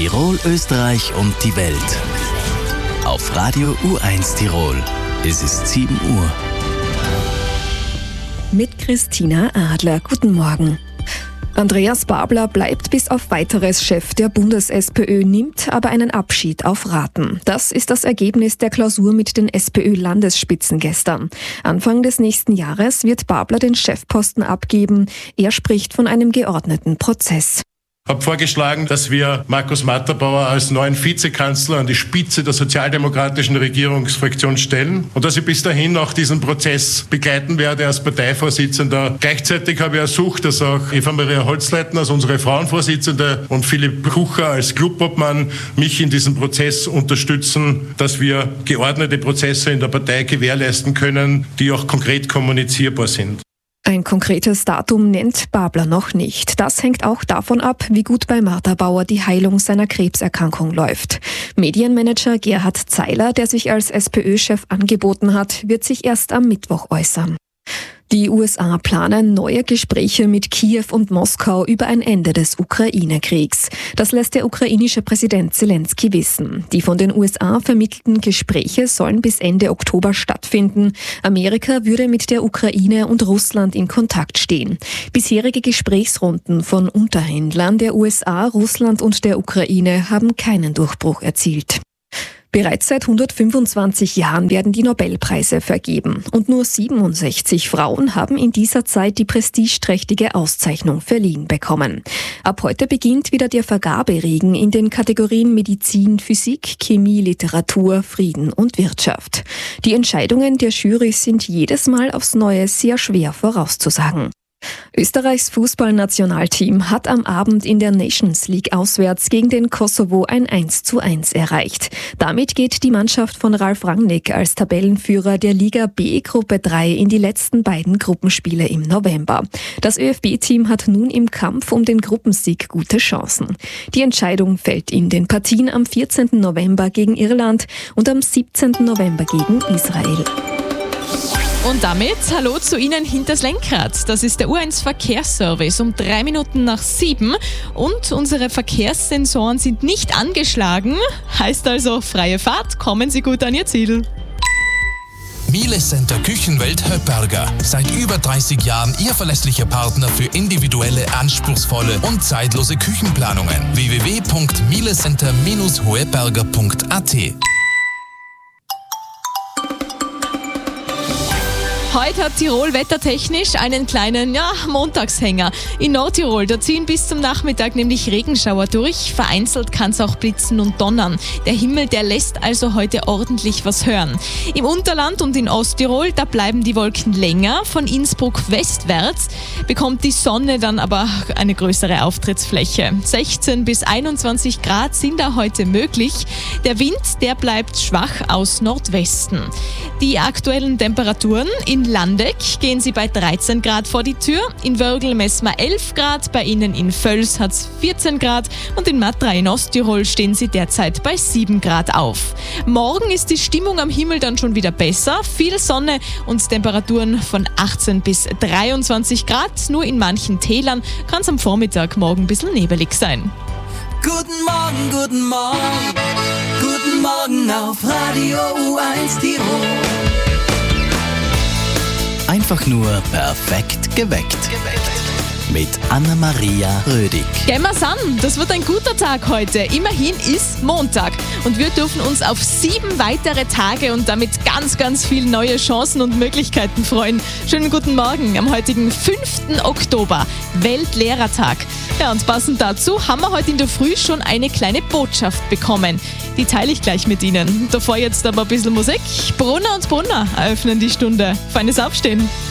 Tirol, Österreich und die Welt. Auf Radio U1 Tirol. Es ist 7 Uhr. Mit Christina Adler. Guten Morgen. Andreas Babler bleibt bis auf Weiteres Chef der Bundes-SPÖ, nimmt aber einen Abschied auf Raten. Das ist das Ergebnis der Klausur mit den SPÖ-Landesspitzen gestern. Anfang des nächsten Jahres wird Babler den Chefposten abgeben. Er spricht von einem geordneten Prozess. Ich habe vorgeschlagen, dass wir Markus Matterbauer als neuen Vizekanzler an die Spitze der sozialdemokratischen Regierungsfraktion stellen und dass ich bis dahin auch diesen Prozess begleiten werde als Parteivorsitzender. Gleichzeitig habe ich ersucht, dass auch Eva-Maria Holzleitner als unsere Frauenvorsitzende und Philipp Kucher als Clubobmann mich in diesem Prozess unterstützen, dass wir geordnete Prozesse in der Partei gewährleisten können, die auch konkret kommunizierbar sind. Ein konkretes Datum nennt Babler noch nicht. Das hängt auch davon ab, wie gut bei Matterbauer die Heilung seiner Krebserkrankung läuft. Medienmanager Gerhard Zeiler, der sich als SPÖ-Chef angeboten hat, wird sich erst am Mittwoch äußern. Die USA planen neue Gespräche mit Kiew und Moskau über ein Ende des Ukraine-Kriegs. Das lässt der ukrainische Präsident Zelensky wissen. Die von den USA vermittelten Gespräche sollen bis Ende Oktober stattfinden. Amerika würde mit der Ukraine und Russland in Kontakt stehen. Bisherige Gesprächsrunden von Unterhändlern der USA, Russland und der Ukraine haben keinen Durchbruch erzielt. Bereits seit 125 Jahren werden die Nobelpreise vergeben. Und nur 67 Frauen haben in dieser Zeit die prestigeträchtige Auszeichnung verliehen bekommen. Ab heute beginnt wieder der Vergaberegen in den Kategorien Medizin, Physik, Chemie, Literatur, Frieden und Wirtschaft. Die Entscheidungen der Jury sind jedes Mal aufs Neue sehr schwer vorauszusagen. Österreichs Fußballnationalteam hat am Abend in der Nations League auswärts gegen den Kosovo ein 1:1 erreicht. Damit geht die Mannschaft von Ralf Rangnick als Tabellenführer der Liga B Gruppe 3 in die letzten beiden Gruppenspiele im November. Das ÖFB-Team hat nun im Kampf um den Gruppensieg gute Chancen. Die Entscheidung fällt in den Partien am 14. November gegen Irland und am 17. November gegen Israel. Und damit hallo zu Ihnen hinters Lenkrad. Das ist der U1 Verkehrsservice um 3 Minuten nach 7 und unsere Verkehrssensoren sind nicht angeschlagen. Heißt also freie Fahrt, kommen Sie gut an Ihr Ziel. Miele Center Küchenwelt Höpperger. Seit über 30 Jahren Ihr verlässlicher Partner für individuelle, anspruchsvolle und zeitlose Küchenplanungen. www.mielecenter-hoeberger.at. Heute hat Tirol wettertechnisch einen kleinen, Montagshänger. In Nordtirol, da ziehen bis zum Nachmittag nämlich Regenschauer durch. Vereinzelt kann es auch blitzen und donnern. Der Himmel, der lässt also heute ordentlich was hören. Im Unterland und in Osttirol, da bleiben die Wolken länger. Von Innsbruck westwärts bekommt die Sonne dann aber eine größere Auftrittsfläche. 16 bis 21 Grad sind da heute möglich. Der Wind, der bleibt schwach aus Nordwesten. Die aktuellen Temperaturen: in Landeck gehen sie bei 13 Grad vor die Tür, in Wörgl messen wir 11 Grad, bei Ihnen in Völs hat es 14 Grad und in Matra in Osttirol stehen sie derzeit bei 7 Grad auf. Morgen ist die Stimmung am Himmel dann schon wieder besser, viel Sonne und Temperaturen von 18 bis 23 Grad. Nur in manchen Tälern kann es am Vormittag morgen ein bisschen nebelig sein. Guten Morgen, guten Morgen, guten Morgen auf Radio U1 Tirol. Einfach nur perfekt geweckt. Mit Anna-Maria Rödig. Gehen wir's an, das wird ein guter Tag heute. Immerhin ist Montag und wir dürfen uns auf 7 weitere Tage und damit ganz, ganz viele neue Chancen und Möglichkeiten freuen. Schönen guten Morgen am heutigen 5. Oktober, Weltlehrertag. Ja, und passend dazu haben wir heute in der Früh schon eine kleine Botschaft bekommen. Die teile ich gleich mit Ihnen. Davor jetzt aber ein bisschen Musik. Brunner und Brunner eröffnen die Stunde. Feines Aufstehen.